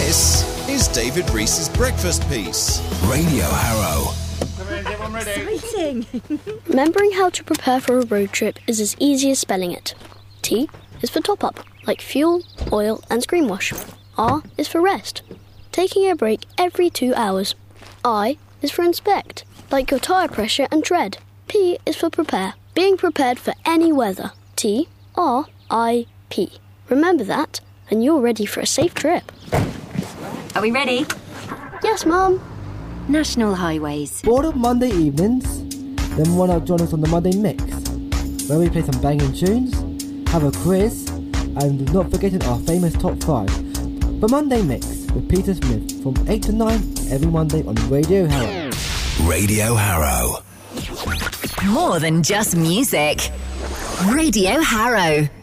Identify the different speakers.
Speaker 1: This is David Reese's breakfast piece. Radio Harrow.
Speaker 2: Exciting!
Speaker 3: Remembering how to prepare for a road trip is as easy as spelling it. T is for top up, like fuel, oil and screen wash. R is for rest, taking a break every 2 hours. I is for inspect, like your tyre pressure and tread. P is for prepare, being prepared for any weather. T, R, I, P. Remember that, and you're ready for a safe trip.
Speaker 2: Are we ready?
Speaker 3: Yes, Mum.
Speaker 2: National highways.
Speaker 4: Bored of Monday evenings? Then why not join us on the Monday Mix, where we play some banging tunes, have a quiz, and not forgetting our famous top 5. The Monday Mix with Peter Smith from 8 to 9 every Monday on Radio Harrow.
Speaker 1: Radio Harrow.
Speaker 5: More than just music. Radio Harrow.